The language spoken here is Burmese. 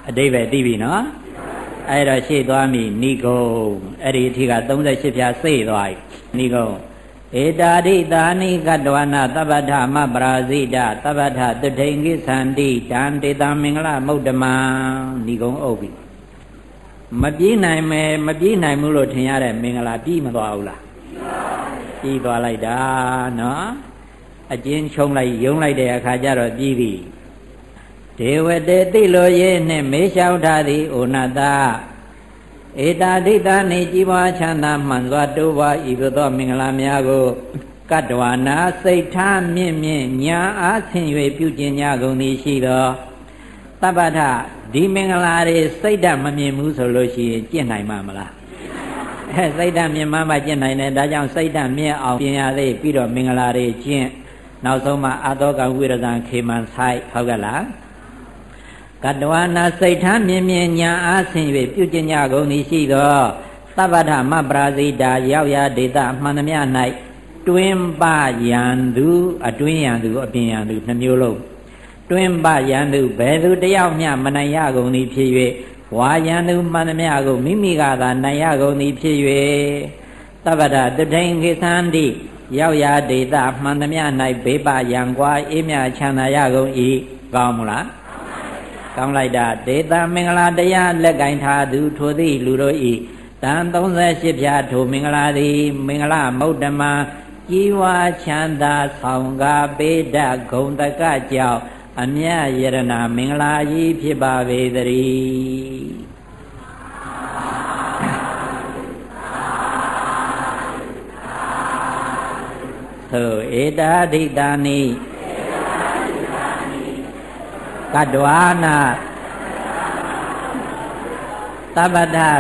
အတိပ္ပယ်သိပြီနော်အဲ့တော့ရှေ့သွားပြီနိဂုံအဲ့ဒီအထိက38ဖြာစေ့သွားပြီနိဂုံဧတာဒိတာနိကတဝနာသဗ္ဗထမပရာဇိတသဗ္ဗထတုထိန်ကိသန္တိတံတေတမင်္ဂလမုဒ္ဓမံနိဂုံအုပ်ပြီမပြေးနိုင်မယ်မပြေးနိုင်ဘူးလို့ထင်ရတဲ့မင်္ဂလာပြီးမသွားဘူးလားပြီးသွားလိုက်တာနော်အကျဉ်းချုံလိုက်ယုံလိုက်တဲ့အခါကျတော့ပြီးပြီဒေဝတေတိလိုရေးနှင့်မေလျှောက်ထားသည်ဩနတဧတာဒိတာနေကြီးပွားချမ်းသာမှန်စွာတိုးပွားဤသို့သောမင်္ဂလာများကိုကတ္တဝနာစိတ်ထားမြင့်မြင့်ညာအားဆင်၍ပြုကျင်ကြကုန်သည်ရှိသောသဗ္ဗထဒီမင်္ဂလာတွေစိတ်ဓာတ်မမြင်ဘူးဆိုလို့ရှိရင်ကျင့်နိုင်မှာမလားစိတ်ဓာတ်မြင်မှကျင့်နိုင်တယ်ဒါကြောင့်စိတ်ဓာတ်မြင့်အောင်ပြင်ရသေးပြီးတော့မင်္ဂလာတွေကျင့်နောက်ဆုံးမှအာသောကဝိရဇံခေမံဆိုင်ဟုတ်ကဲ့လားကတ္တဝနာစိတ်ထားမြင်မြင်ညာအားဆင်၍ပြုကျင့်ကြကုန်သည်ရှိသောသဗ္ဗထမပရာဇိတာရောက်ရာဒေသမှန်သမျှ၌တွင်ပယံသူအတွင်းယံသူအပြင်ယံသူနှမျိုးလုံးတွင်ပယံသူဘယ်သူတယောက်မျှမနိုင်ရကုန်သည်ဖြစ်၍ဝါယံသူမှန်သမျှကိုမိမိကသာနိုင်ရကုန်သည်ဖြစ်၍သဗ္ဗထတုထိန်ကိသန္တိရောက်ရာဒေသမှန်သမျှ၌ဘေးပယံကွာအေးမြချမ်းသာရကုန်၏ကောင်းမလားကောင်းလိုက်တာဒေသမင်္ဂလာတရားလက်ကင်ထားသူထိုသည့်လူတို့ဤတန်38ဖြာထိုမင်္ဂလာသည်မင်္ဂလမုဒ္ဓမံကြီးဝါချမ်းသာဆောင်ကားပေဒဂုံတကကြောင့်အမြတ်ယရဏမင်္ဂလာကြီးဖြစ်ပါပေသတည်းသို့ဧတာဒိတာနိကတ္တဝနာသဗ္ဗထ